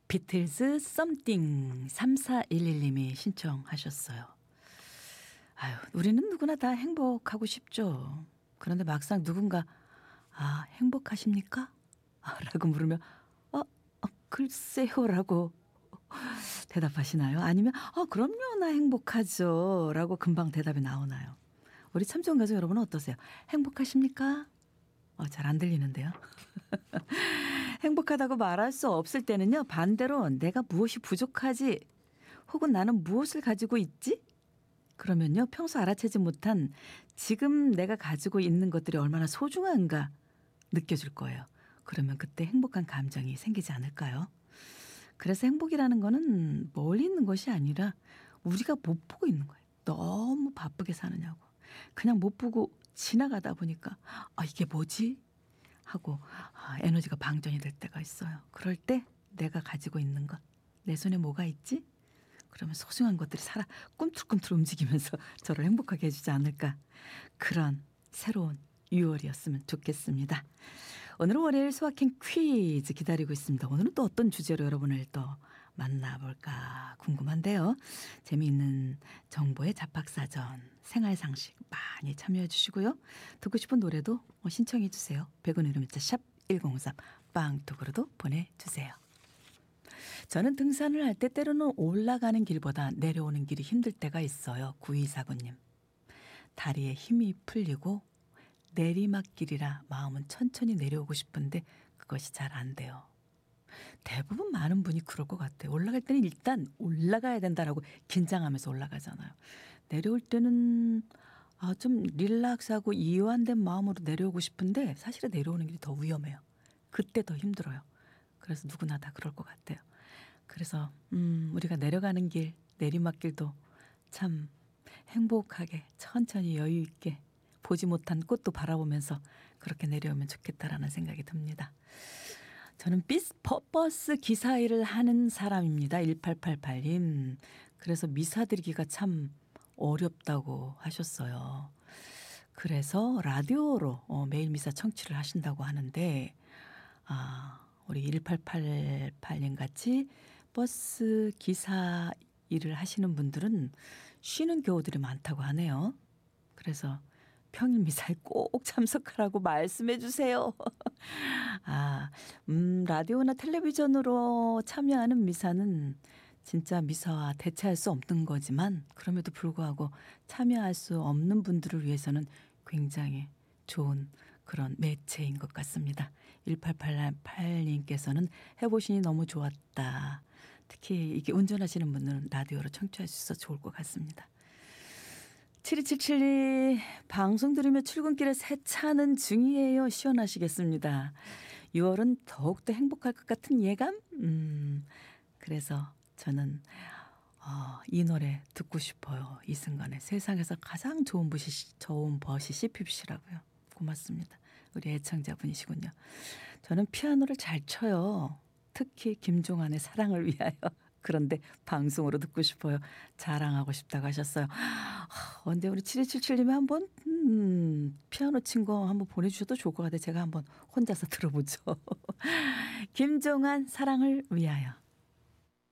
비틀즈 썸띵 3411님이 신청하셨어요. 아유, 우리는 누구나 다 행복하고 싶죠. 그런데 막상 누군가 행복하십니까? 라고 물으면 글쎄요 라고 대답하시나요? 아니면 그럼요 나 행복하죠 라고 금방 대답이 나오나요? 우리 참 좋은 가족 여러분은 어떠세요? 행복하십니까? 잘 안 들리는데요. 행복하다고 말할 수 없을 때는요. 반대로 내가 무엇이 부족하지 혹은 나는 무엇을 가지고 있지? 그러면요. 평소 알아채지 못한 지금 내가 가지고 있는 것들이 얼마나 소중한가 느껴질 거예요. 그러면 그때 행복한 감정이 생기지 않을까요? 그래서 행복이라는 거는 멀리 있는 것이 아니라 우리가 못 보고 있는 거예요. 너무 바쁘게 사느냐고. 그냥 못 보고 지나가다 보니까 이게 뭐지? 하고 에너지가 방전이 될 때가 있어요. 그럴 때 내가 가지고 있는 것, 내 손에 뭐가 있지? 그러면 소중한 것들이 꿈틀꿈틀 움직이면서 저를 행복하게 해주지 않을까. 그런 새로운 6월이었으면 좋겠습니다. 오늘은 월요일 소확행 퀴즈 기다리고 있습니다. 오늘은 또 어떤 주제로 여러분을 또 만나볼까 궁금한데요. 재미있는 정보의 잡학사전, 생활상식 많이 참여해 주시고요. 듣고 싶은 노래도 신청해 주세요. 100원의 문자 샵 1003 빵톡으로도 보내주세요. 저는 등산을 할 때 때로는 올라가는 길보다 내려오는 길이 힘들 때가 있어요. 9249님. 다리에 힘이 풀리고 내리막길이라 마음은 천천히 내려오고 싶은데 그것이 잘 안 돼요. 대부분 많은 분이 그럴 것 같아요. 올라갈 때는 일단 올라가야 된다라고 긴장하면서 올라가잖아요. 내려올 때는 좀 릴렉스하고 이완된 마음으로 내려오고 싶은데 사실은 내려오는 길이 더 위험해요. 그때 더 힘들어요. 그래서 누구나 다 그럴 것 같아요. 그래서 우리가 내려가는 길, 내리막길도 참 행복하게 천천히 여유 있게 보지 못한 꽃도 바라보면서 그렇게 내려오면 좋겠다라는 생각이 듭니다. 저는 버스 기사 일을 하는 사람입니다. 1888님. 그래서 미사 드리기가 참 어렵다고 하셨어요. 그래서 라디오로 매일 미사 청취를 하신다고 하는데 우리 1888님 같이 버스 기사 일을 하시는 분들은 쉬는 경우들이 많다고 하네요. 그래서 평일 미사에 꼭 참석하라고 말씀해 주세요. 라디오나 텔레비전으로 참여하는 미사는 진짜 미사와 대체할 수 없는 거지만 그럼에도 불구하고 참여할 수 없는 분들을 위해서는 굉장히 좋은 그런 매체인 것 같습니다. 1888님께서는 해보시니 너무 좋았다. 특히 이게 운전하시는 분들은 라디오로 청취할 수 있어서 좋을 것 같습니다. 7277님 방송 들으며 출근길에 세차는 중이에요. 시원하시겠습니다. 6월은 더욱더 행복할 것 같은 예감? 그래서 저는 이 노래 듣고 싶어요. 이승관의 세상에서 가장 좋은 버시 씹힙시라고요. 고맙습니다. 우리 애청자분이시군요. 저는 피아노를 잘 쳐요. 특히 김종환의 사랑을 위하여. 그런데 방송으로 듣고 싶어요. 자랑하고 싶다고 하셨어요. 언제 우리 7277님이 한번 피아노 친 거 한번 보내주셔도 좋을 것 같아요. 제가 한번 혼자서 들어보죠. 김종환 사랑을 위하여.